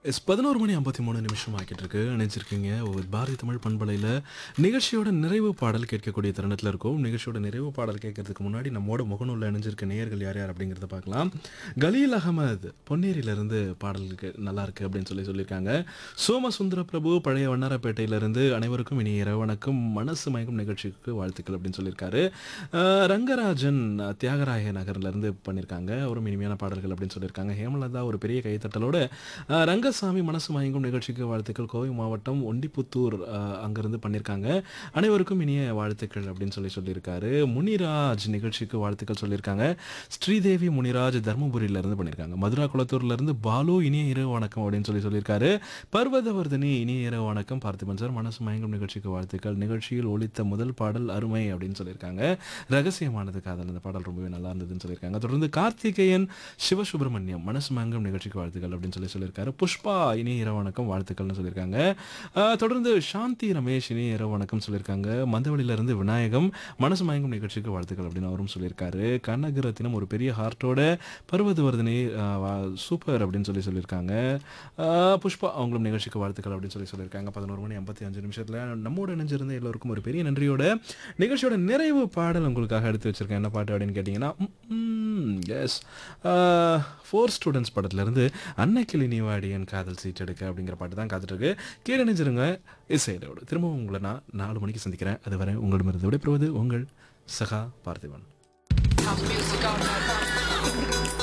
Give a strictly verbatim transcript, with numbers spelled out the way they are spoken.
S பதினொரு மணி ஐம்பத்தி மூணு நிமிஷம் ஆக்கிட்டு இருக்கு. இணைஞ்சிருக்கீங்க ஒரு பாரதி தமிழ் பண்பலையில் நிகழ்ச்சியோட நிறைவு பாடல் கேட்கக்கூடிய தருணத்தில் இருக்கும். நிகழ்ச்சியோட நிறைவு பாடல் கேட்கறதுக்கு முன்னாடி நம்மோட முகநூலில் இணைஞ்சிருக்க நேயர்கள் யார் யார் அப்படிங்கிறத பார்க்கலாம். கலீல் அகமது பொன்னேரியிலேருந்து பாடலுக்கு நல்லா இருக்கு அப்படின்னு சொல்லி சொல்லியிருக்காங்க. சோமசுந்தர பிரபு பழைய வண்ணாரப்பேட்டையிலேருந்து அனைவருக்கும் இனி இரவு வணக்கம், மனசு மயங்கும் நிகழ்ச்சிக்கு வாழ்த்துக்கள் அப்படின்னு சொல்லியிருக்காரு. அஹ் ரங்கராஜன் தியாகராய நகர்லேருந்து பண்ணியிருக்காங்க. அவரும் இனிமையான பாடல்கள் அப்படின்னு சொல்லியிருக்காங்க. ஹேமலதா ஒரு பெரிய கைத்தட்டலோட அஹ் ரங்கசாமி மனசு மயங்கும் நிகழ்ச்சிக்கு வாழ்த்துக்கள். கோவை மாவட்டம் ஒண்டிப்புத்தூர் அஹ், அங்கிருந்து பண்ணியிருக்காங்க. அனைவருக்கும் இனிய வாழ்த்துக்கள் அப்படின்னு சொல்லி சொல்லியிருக்காரு. முனிராஜ் நிகழ்ச்சிக்கு வாழ்த்துக்கள் சொல்லியிருக்காங்க. ஸ்ரீதேவி முனிராஜ் தர்மபுரியிலேருந்து பண்ணியிருக்காங்க. மதுரா குளத்தூர்லேருந்து பாலு இனிய இரவு வணக்கம் அப்படின்னு சொல்லி சொல்லியிருக்காரு. பர்வதவர்தினி இனிய இரவு வணக்கம் பார்த்திபன் சார், மனசு மயங்கும் நிகழ்ச்சிக்கு வாழ்த்துக்கள். நிகழ்ச்சியில் ஒலித்த முதல் பாடல் அருமை அப்படின்னு சொல்லியிருக்காங்க. ரகசியமானது காதல் அந்த பாடல் ரொம்பவே நல்லா இருந்ததுன்னு சொல்லியிருக்காங்க. தொடர்ந்து கார்த்திகேயன் சிவசுப்பிரமணியம் மனசு மயங்கும் நிகழ்ச்சிக்கு வாழ்த்துக்கள் அப்படின்னு சொல்லி சொல்லியிருக்காரு. புஷ்பா இனி இரவு வணக்கம் வாழ்த்துக்கள்னு சொல்லியிருக்காங்க. அஹ், தொடர்ந்து சாந்தி ரமேஷ் இனி இரவு வணக்கம் சொல்லியிருக்காங்க. மந்தவெளியிலிருந்து விநாயகம் மனசு மயங்கும் நிகழ்ச்சிக்கு வாழ்த்துக்கள் அப்படின்னு அவரும் சொல்லியிருக்காரு. கனகரத்தினம் ஒரு பெரிய ஹார்ட்டோட பருவதவர்தினி சூப்பர் அப்படின்னு சொல்லி சொல்லியிருக்காங்க. அஹ், புஷ்பா அவங்களும் நிகழ்ச்சிக்கு வாழ்த்துக்கள் அப்படின்னு சொல்லி சொல்லியிருக்காங்க. பதினோரு மணி ஐம்பத்தி அஞ்சு நிமிஷத்தில் நம்மோட இணைஞ்சிருந்த எல்லோருக்கும் ஒரு பெரிய நன்றியோட நிகழ்ச்சியோட நிறைவு பாடல் உங்களுக்காக எடுத்து வச்சிருக்கேன். என்ன பாட்டு அப்படின்னு கேட்டிங்கன்னா, எஸ் ஃபோர் ஸ்டூடெண்ட்ஸ் படத்துலேருந்து அன்னைக்கிளி நீவாடியன் காதல் சீட் எடுக்க அப்படிங்கிற பாட்டு தான் காத்துட்ருக்கு. கேட்டு நினைச்சிருங்க இசையோடு. திரும்பவும் உங்களை நான் நாலு மணிக்கு சந்திக்கிறேன். அதுவரை உங்களிடமிருந்து விடைபெறுவது உங்கள் சகா Parthiban. House music all night long.